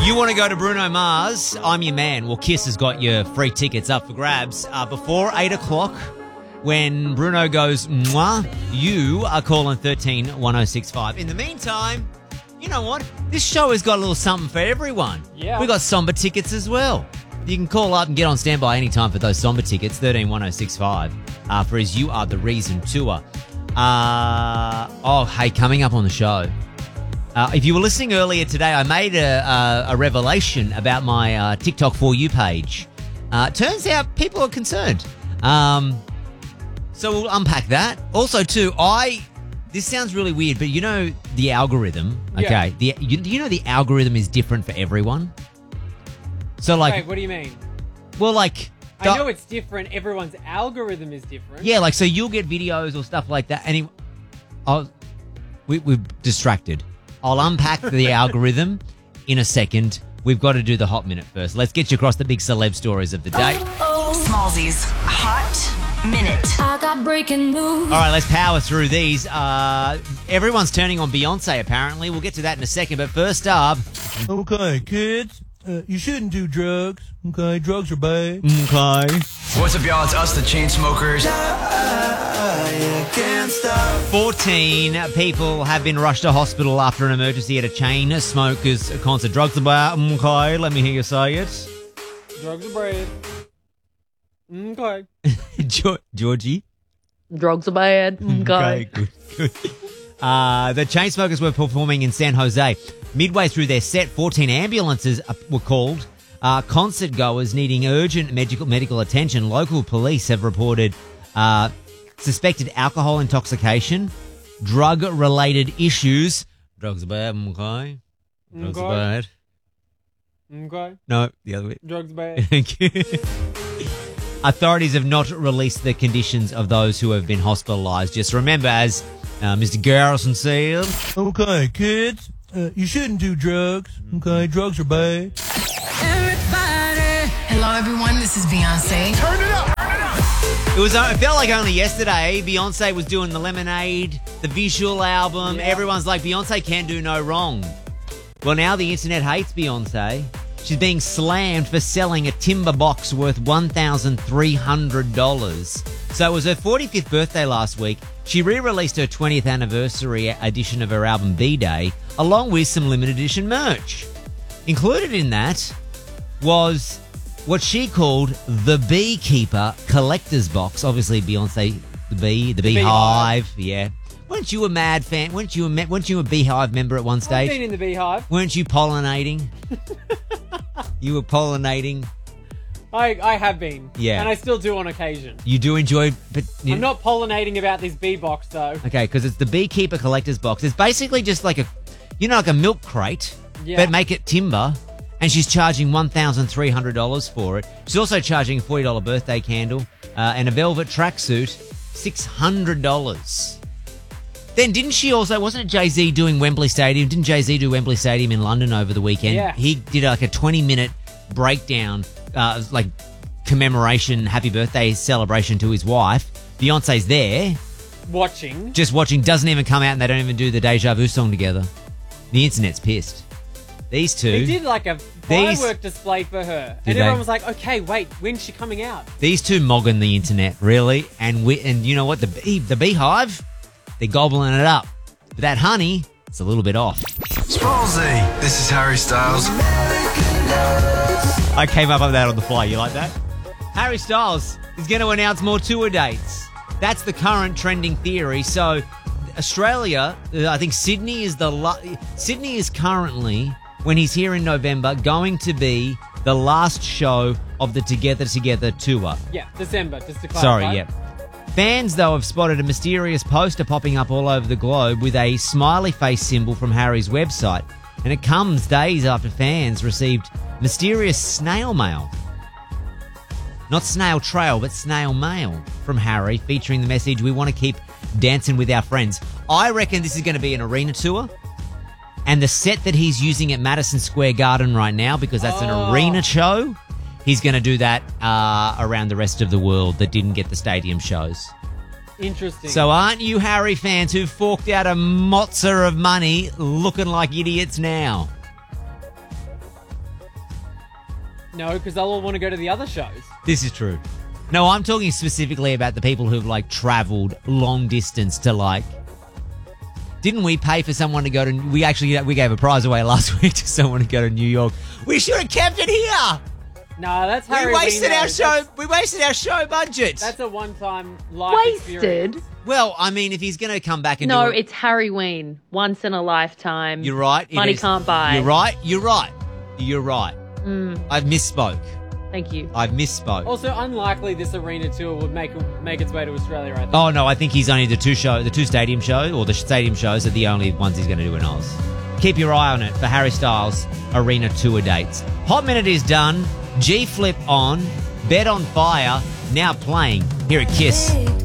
You want to go to Bruno Mars? I'm your man. Well, Kiss has got your free tickets up for grabs. Before 8 o'clock, when Bruno goes, mwah, you are calling 13 1065. In the meantime, you know what? This show has got a little something for everyone. Yeah. We got Somber tickets as well. You can call up and get on standby anytime for those Somber tickets, 13 1065, for his You Are the Reason tour. Hey, coming up on the show. If you were listening earlier today, I made a revelation about my TikTok For You page. Turns out people are concerned. So we'll unpack that. Also, too, this sounds really weird, but you know the algorithm, okay? Yeah. You know the algorithm is different for everyone? So, like... Wait, what do you mean? Well, like... I know it's different. Everyone's algorithm is different. Yeah, like, so you'll get videos or stuff like that. We're distracted. I'll unpack the algorithm in a second. We've got to do the hot minute first. Let's get you across the big celeb stories of the day. Smallzy's Hot Minute. I got breaking news. All right, let's power through these. Everyone's turning on Beyonce, apparently. We'll get to that in a second. But first up... Okay, kids, you shouldn't do drugs. Okay, drugs are bad. Okay. What's up, y'all? It's us, the Chainsmokers. 14 people have been rushed to hospital after an emergency at a chain smokers concert. Drugs are bad. Okay, let me hear you say it. Drugs are bad. Okay. Georgie? Drugs are bad. Okay, good. The Chainsmokers were performing in San Jose. Midway through their set, 14 ambulances were called. Concert goers needing urgent medical attention. Local police have reported suspected alcohol intoxication, drug-related issues. Drugs are bad, okay. Drugs are bad. Okay. No, the other way. Drugs are bad. Thank you. Authorities have not released the conditions of those who have been hospitalised. Just remember, as Mr. Garrison said... Okay, kids, you shouldn't do drugs. Okay, drugs are bad. Everybody. Hello, everyone. This is Beyonce. Turn it up! It felt like only yesterday Beyonce was doing the Lemonade, the visual album. Yeah. Everyone's like, Beyonce can do no wrong. Well, now the internet hates Beyonce. She's being slammed for selling a timber box worth $1,300. So it was her 45th birthday last week. She re-released her 20th anniversary edition of her album B-Day, along with some limited edition merch. Included in that was what she called the Beekeeper Collector's Box. Obviously, Beyonce, the Beehive. Yeah. Weren't you a mad fan? Weren't you a Beehive member at one stage? I've been in the Beehive. Weren't you pollinating? You were pollinating. I have been. Yeah. And I still do on occasion. You do enjoy... But I'm not pollinating about this bee box, though. Okay, because it's the Beekeeper Collector's Box. It's basically just like like a milk crate, Yeah. but make it timber. And she's charging $1,300 for it. She's also charging a $40 birthday candle and a velvet tracksuit, $600. Then didn't she also, wasn't it Jay-Z doing Wembley Stadium? Didn't Jay-Z do Wembley Stadium in London over the weekend? Yeah. He did like a 20-minute breakdown, like commemoration, happy birthday celebration to his wife. Beyonce's there. Watching. Just watching, doesn't even come out and they don't even do the Deja Vu song together. The internet's pissed. These two. They did like a firework display for her. And everyone was like, okay, wait, when's she coming out? These two mogging the internet, really. And you know what? The Beehive, they're gobbling it up. But that honey, it's a little bit off. Smallzy, this is Harry Styles. I came up with that on the fly. You like that? Harry Styles is going to announce more tour dates. That's the current trending theory. So Australia, I think Sydney is Sydney is currently, when he's here in November, going to be the last show of the Together tour. Yeah, December, just to clarify. Sorry, yeah. Fans, though, have spotted a mysterious poster popping up all over the globe with a smiley face symbol from Harry's website. And it comes days after fans received mysterious snail mail. Not snail trail, but snail mail from Harry, featuring the message, "We want to keep dancing with our friends." I reckon this is going to be an arena tour. And the set that he's using at Madison Square Garden right now, because that's an arena show, he's going to do that around the rest of the world that didn't get the stadium shows. Interesting. So aren't you Harry fans who forked out a mozza of money looking like idiots now? No, because they'll all want to go to the other shows. This is true. No, I'm talking specifically about the people who've like travelled long distance to like. Didn't we pay for someone to go to? We gave a prize away last week to someone to go to New York. We should have kept it here. No, that's Harry. We wasted our show. We wasted our show budget. That's a one-time life experience. Well, I mean, if he's going to come back and No, do it, it's Harry Ween. Once in a lifetime. you're right. Money can't buy. You're right. You're right. You're right. I've misspoke. Thank you. I've misspoke. Also, unlikely this arena tour would make its way to Australia, I think. Oh no, I think he's only the two stadium show or the stadium shows are the only ones he's going to do in Oz. Keep your eye on it for Harry Styles arena tour dates. Hot Minute is done. G Flip on. Bet on Fire now playing here at Kiss.